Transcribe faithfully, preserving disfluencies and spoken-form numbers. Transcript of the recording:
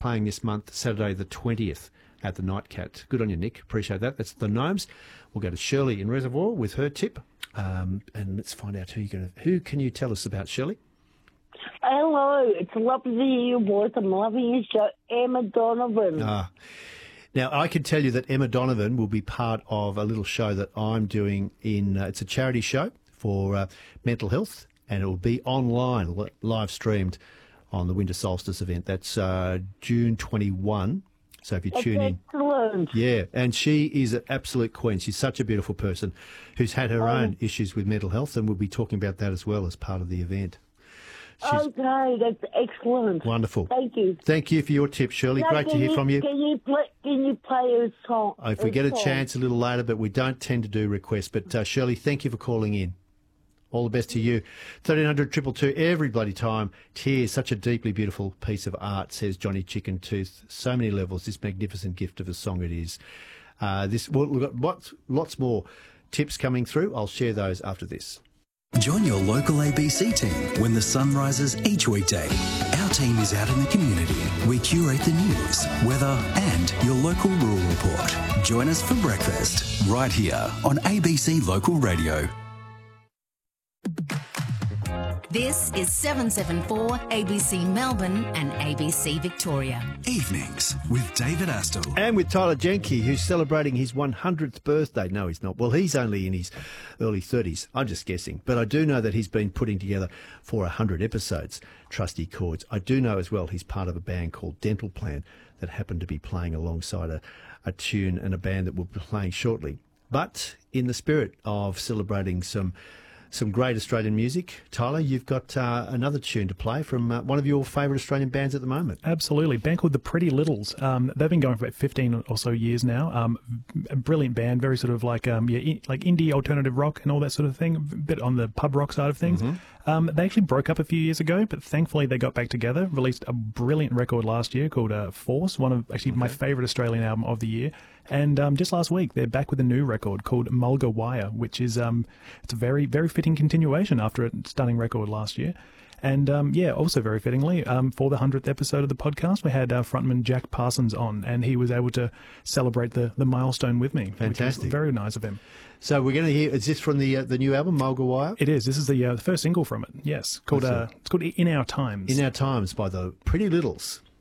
playing this month, Saturday the twentieth at the Nightcat. Good on you, Nick. Appreciate that. That's the Gnomes. We'll go to Shirley in Reservoir with her tip. Um, and let's find out who you're going to... Who can you tell us about, Shirley? Hello, it's lovely to hear your voice. I'm loving your show. Emma Donovan. Ah. Now, I can tell you that Emma Donovan will be part of a little show that I'm doing in... Uh, it's a charity show for uh, mental health, and it will be online, li- live streamed on the Winter Solstice event. That's uh, June twenty-first. So if you That's tune in... excellent. Yeah, and she is an absolute queen. She's such a beautiful person who's had her Um, own issues with mental health, and we'll be talking about that as well as part of the event. She's Okay, that's excellent. wonderful. Thank you. Thank you for your tip, Shirley. Now, Great to can hear from you. Can you play, can you play a song? If we get a song? chance a little later, but we don't tend to do requests. But uh, Shirley, thank you for calling in. All the best to you. thirteen hundred, two two two, every bloody time. Tears, such a deeply beautiful piece of art, says Johnny Chicken Tooth. So many levels, this magnificent gift of a song it is. Uh, this, well, we've got lots, lots more tips coming through. I'll share those after this. Join your local A B C team when the sun rises each weekday. Our team is out in the community. We curate the news, weather and your local rural report. Join us for breakfast right here on A B C Local Radio. This is seven seven four A B C Melbourne and A B C Victoria. Evenings with David Astle. And with Tyler Jenke, who's celebrating his one hundredth birthday. No, he's not. Well, he's only in his early thirties. I'm just guessing. But I do know that he's been putting together for one hundred episodes, Trusty Chords. I do know as well he's part of a band called Dental Plan that happened to be playing alongside a, a tune and a band that we'll be playing shortly. But in the spirit of celebrating some... Some great Australian music. Tyler, you've got uh, another tune to play from uh, one of your favourite Australian bands at the moment. Absolutely. A band called the Pretty Littles. Um, they've been going for about fifteen or so years now. Um, a brilliant band, very sort of like um, yeah, in, like indie alternative rock and all that sort of thing, a bit on the pub rock side of things. Mm-hmm. Um, they actually broke up a few years ago, but thankfully they got back together, released a brilliant record last year called uh, Force, one of actually okay. my favourite Australian album of the year. And um, just last week, they're back with a new record called Mulga Wire, which is um, it's a very, very fitting continuation after a stunning record last year. And, um, yeah, also very fittingly, um, for the hundredth episode of the podcast, we had uh, frontman Jack Parsons on, and he was able to celebrate the, the milestone with me. Fantastic. Which was very nice of him. So we're going to hear, is this from the uh, the new album, Mulga Wire? It is. This is the, uh, the first single from it, yes. Called uh, It's called In Our Times. In Our Times by the Pretty Littles.